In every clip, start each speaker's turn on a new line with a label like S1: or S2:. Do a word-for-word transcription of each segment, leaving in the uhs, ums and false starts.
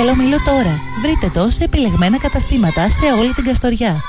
S1: χαλομήλο τώρα. Βρείτε το σε επιλεγμένα καταστήματα σε όλη την Καστοριά.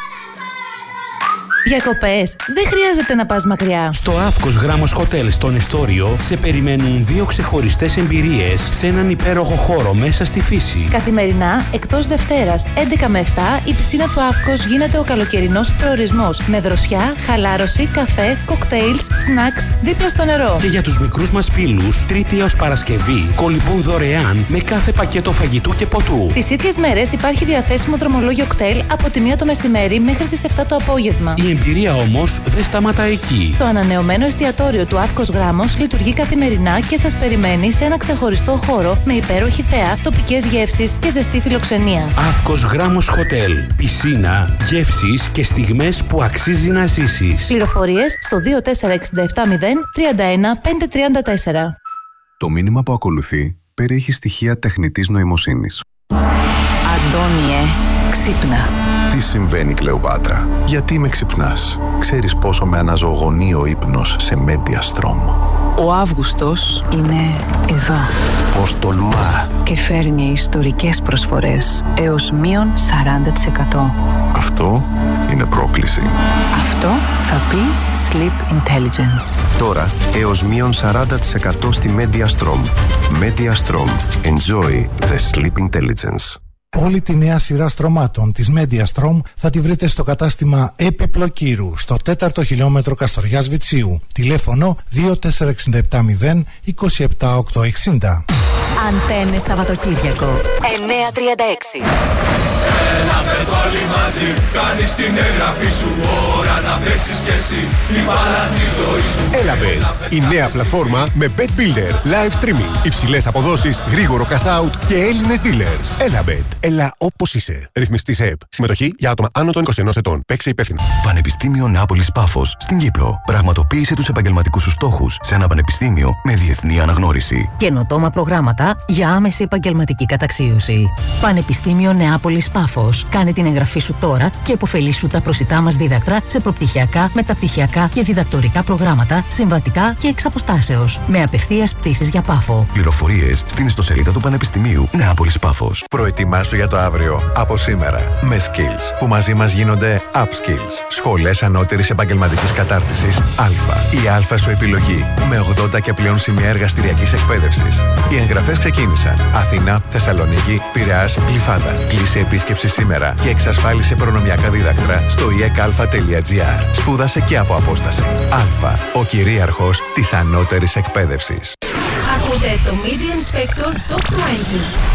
S1: Διακοπές. Δεν χρειάζεται να πας μακριά.
S2: Στο Αύκος Γράμμος Hotel στο Νεστόριο σε περιμένουν δύο ξεχωριστές εμπειρίες σε έναν υπέροχο χώρο μέσα στη φύση.
S1: Καθημερινά, εκτός Δευτέρας, έντεκα με επτά, η πισίνα του Αύκος γίνεται ο καλοκαιρινός προορισμός. Με δροσιά, χαλάρωση, καφέ, κοκτέιλς, σνακς, δίπλα στο νερό.
S2: Και για τους μικρούς μας φίλους, Τρίτη έως Παρασκευή, κολυμπούν δωρεάν με κάθε πακέτο φαγητού και ποτού.
S1: Τις ίδιες μέρες υπάρχει διαθέσιμο δρομολόγιο κτέλ από τη μία το μεσημέρι μέχρι τις επτά το απόγευμα.
S2: Η εμπειρία όμως δεν σταματά εκεί.
S1: Το ανανεωμένο εστιατόριο του Αύκος Γράμμος λειτουργεί καθημερινά και σας περιμένει σε ένα ξεχωριστό χώρο με υπέροχη θέα, τοπικές γεύσεις και ζεστή φιλοξενία.
S2: Αύκος Γράμμος Hotel. Πισίνα, γεύσεις και στιγμές που αξίζει να ζήσεις.
S1: Πληροφορίες στο δύο τέσσερα έξι επτά μηδέν τρία ένα πέντε τρία τέσσερα.
S3: Το μήνυμα που ακολουθεί περιέχει στοιχεία τεχνητής νοημοσύνης.
S4: Αντώνιε, ξύπνα.
S5: Τι συμβαίνει, Κλεοπάτρα? Γιατί με ξυπνάς? Ξέρεις πόσο με αναζωογονεί ο ύπνος σε Mediastrom.
S4: Ο Αύγουστος είναι εδώ.
S5: Πώς τολμά.
S4: Και φέρνει ιστορικές προσφορές έως μείον σαράντα τοις εκατό.
S5: Αυτό είναι πρόκληση.
S4: Αυτό θα πει Sleep Intelligence.
S5: Τώρα έως μείον σαράντα τοις εκατό στη Mediastrom. Mediastrom. Enjoy the Sleep Intelligence.
S6: Όλη τη νέα σειρά στρωμάτων της Mediastrom θα τη βρείτε στο κατάστημα Έπιπλο Κύρου, στο τέταρτο χιλιόμετρο Καστοριάς Βιτσίου. Τηλέφωνο δύο τέσσερα έξι επτά μηδέν δύο επτά οκτώ εξήντα.
S7: Αντένες Σαββατοκύριακο εννιά τριάντα έξι.
S8: Έλα πέτω όλοι μαζί, κάνεις την εγγραφή σου. Ώρα να παίξεις κι εσύ την μπάλα τη ζωή σου.
S9: Έλαβε, η νέα πλατφόρμα με Bet Builder, live streaming, υψηλές αποδόσεις, γρήγορο cash out και Έλληνες dealers. Έλαβε, έλα όπως είσαι. Ρυθμιστής ΕΕΠ. Συμμετοχή για άτομα άνω των είκοσι ενός ετών. Παίξε υπεύθυνα.
S10: Πανεπιστήμιο Νεάπολης Πάφος στην Κύπρο. Πραγματοποίησε τους επαγγελματικούς σου στόχους σε ένα πανεπιστήμιο με διεθνή αναγνώριση.
S7: Καινοτόμα προγράμματα για άμεση επαγγελματική καταξίωση. Πανεπιστήμιο Νεάπολης Πάφος. Κάνε την εγγραφή σου τώρα και υποφελήσου τα προσιτά μας δίδακτρα σε προπτυχιακά, μεταπτυχιακά και διδακτορικά προγράμματα, συμβατικά και εξ αποστάσεως. Με απευθείας πτήσεις για Πάφο.
S10: Πληροφορίες στην ιστοσελίδα του Πανεπιστημίου Νεάπολης Πάφος.
S5: Προετοιμάσου για το αύριο από σήμερα με Skills που μαζί μας γίνονται Upskills. Σχολές ανώτερης επαγγελματικής κατάρτισης Α. Η Α σου επιλογή με ογδόντα και πλέον σημεία εργαστηριακής εκπαίδευσης. Οι εγγραφές ξεκίνησαν. Αθήνα, Θεσσαλονίκη, Πειραιάς, Γλυφάδα. Κλείσε επίσκεψη σήμερα και εξασφάλισε προνομιακά δίδακτρα στο ι ε κ α τελεία τζι άρ. Σπούδασε και από απόσταση. Α. Ο κυρίαρχος της ανώτερης εκπαίδευσης.
S1: Ακούτε το Media Inspector Top είκοσι.